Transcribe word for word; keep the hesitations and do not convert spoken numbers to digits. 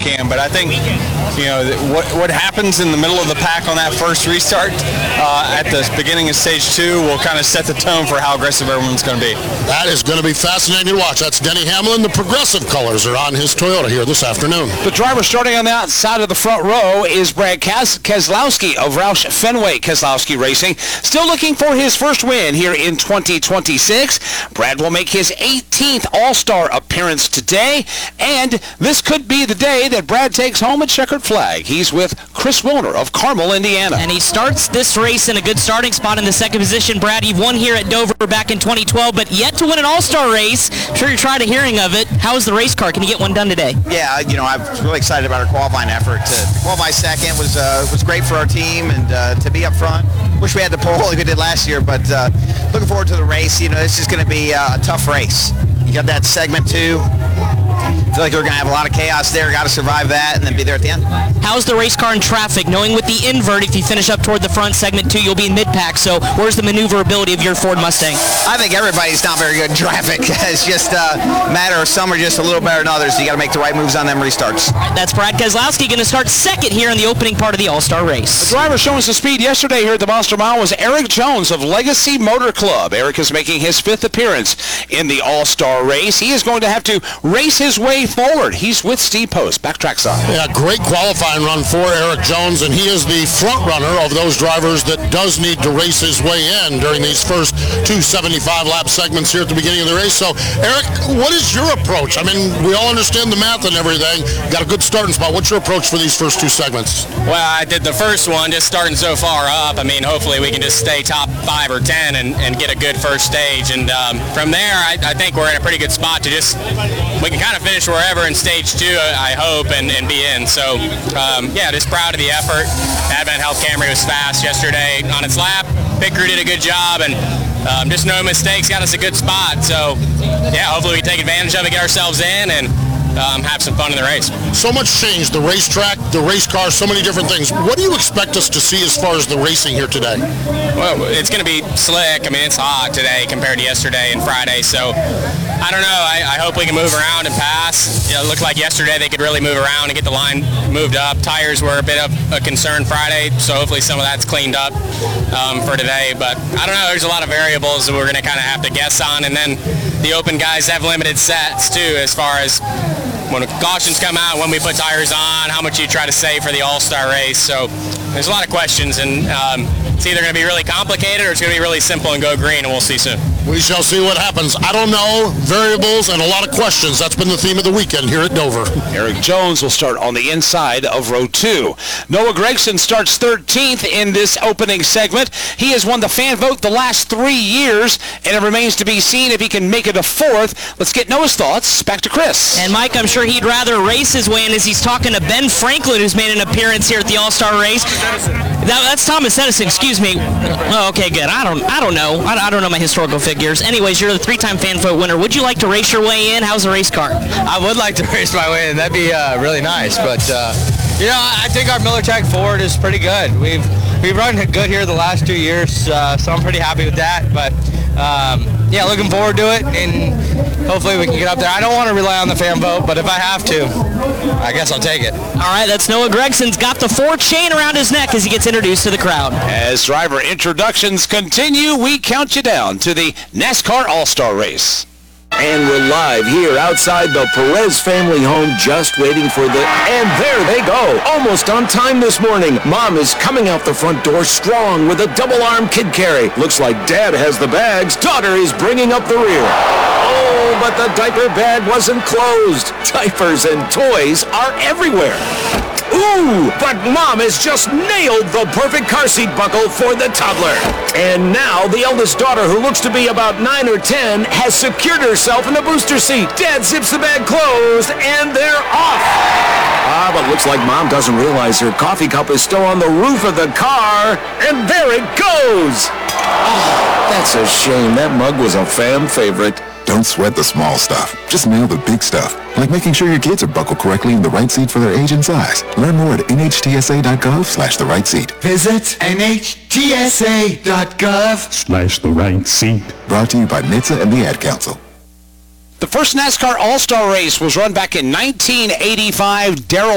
can. But I think, you know, what what happens in the middle of the pack on that first restart uh, at the beginning of stage two will kind of set the tone for how aggressive everyone's going to be. That is going to be fascinating to watch. That's Denny Hamlin. The Progressive colors are on his Toyota here this afternoon. The driver starting on the outside of the front row is Brad Kes- Keselowski of Roush Fenway Keselowski Racing. Still looking for his first win here in twenty twenty-six. Brad will make his eighteenth All-Star appearance today, and this could be the day that Brad takes home a checkered flag. He's with Chris Wilner of Carmel, Indiana. And he starts this race in a good starting spot in the second position. Brad, you've won here at Dover back in twenty twelve, but yet to win an All-Star race. I'm sure you're tired of hearing of it. How is the race car? Can you get one done today? Yeah, you know, I was really excited about our qualifying effort. To qualify second was uh, was great for our team, and uh, to be up front. Wish we had the pole like we did last year, but uh, looking forward to the race. You know, this is going to be uh, a tough race. You got that segment two. I feel like we're going to have a lot of chaos there. Got to survive that and then be there at the end. How's the race car in traffic? Knowing with the invert, if you finish up toward the front, segment two, you'll be in mid-pack. So where's the maneuverability of your Ford Mustang? I think everybody's not very good in traffic. It's just a matter of some are just a little better than others. So you got to make the right moves on them restarts. That's Brad Keselowski going to start second here in the opening part of the All-Star race. The driver showing some speed yesterday here at the Monster Mile was Eric Jones of Legacy Motor Club. Eric is making his fifth appearance in the All-Star race. He is going to have to race his way forward. He's with Steve Post. Backtrack side. Yeah, great qualifying run for Eric Jones, and he is the front runner of those drivers that does need to race his way in during these first two seventy-five lap segments here at the beginning of the race. So, Eric, what is your approach? I mean, we all understand the math and everything. Got a good starting spot. What's your approach for these first two segments? Well, I did the first one just starting so far up. I mean, hopefully we can just stay top five or ten and, and get a good first stage. And um, from there, I, I think we're in a pretty good spot to just, we can kind of finish wherever in stage two, I hope, and, and be in. So, um, yeah, just proud of the effort. Advent Health Camry was fast yesterday on its lap. Pit crew did a good job, and um, just no mistakes got us a good spot. So, yeah, hopefully we take advantage of it, get ourselves in, and Um, have some fun in the race. So much change, the racetrack, the race car, so many different things. What do you expect us to see as far as the racing here today? Well, it's going to be slick. I mean, it's hot today compared to yesterday and Friday, so I don't know. I, I hope we can move around and pass. You know, it looked like yesterday they could really move around and get the line moved up. Tires were a bit of a concern Friday, so hopefully some of that's cleaned up um, for today. But I don't know. There's a lot of variables that we're going to kind of have to guess on, and then the open guys have limited sets too, as far as when cautions come out, when we put tires on, how much you try to save for the All-Star race. So there's a lot of questions, and um, it's either going to be really complicated or it's going to be really simple and go green, and we'll see soon. We shall see what happens. I don't know, variables and a lot of questions. That's been the theme of the weekend here at Dover. Eric Jones will start on the inside of row two. Noah Gragson starts thirteenth in this opening segment. He has won the fan vote the last three years, and it remains to be seen if he can make it a fourth. Let's get Noah's thoughts. Back to Chris. And Mike, I'm sure he'd rather race his way in as he's talking to Ben Franklin, who's made an appearance here at the All-Star race. That, that's Thomas Edison, excuse me. Oh, okay, good. I don't I don't know. I, I don't know my historical figures. Anyways, you're the three-time fan vote winner. Would you like to race your way in? How's the race car? I would like to race my way in. That'd be uh, really nice. But, uh, you know, I think our Millertech Ford is pretty good. We've we've run good here the last two years, uh, so I'm pretty happy with that. But, um, yeah, looking forward to it, and hopefully we can get up there. I don't want to rely on the fan vote, but if I have to, I guess I'll take it. All right, that's Noah Gregson's got the Ford chain around his neck as he gets introduced to the crowd. As driver introductions continue, we count you down to the NASCAR All-Star Race. And we're live here outside the Perez family home, just waiting for the... And there they go, almost on time this morning. Mom is coming out the front door strong with a double-arm kid carry. Looks like Dad has the bags. Daughter is bringing up the rear. Oh, but the diaper bag wasn't closed. Diapers and toys are everywhere. Ooh, but Mom has just nailed the perfect car seat buckle for the toddler. And now the eldest daughter, who looks to be about nine or ten, has secured herself in the booster seat. Dad zips the bag closed, and they're off. Ah, but looks like Mom doesn't realize her coffee cup is still on the roof of the car. And there it goes. Oh, that's a shame. That mug was a fan favorite. Don't sweat the small stuff. Just nail the big stuff, like making sure your kids are buckled correctly in the right seat for their age and size. Learn more at N H T S A dot gov slash the right seat. Visit N H T S A dot gov slash the right seat. Brought to you by N H T S A and the Ad Council. The first NASCAR All-Star race was run back in nineteen eighty-five. Darrell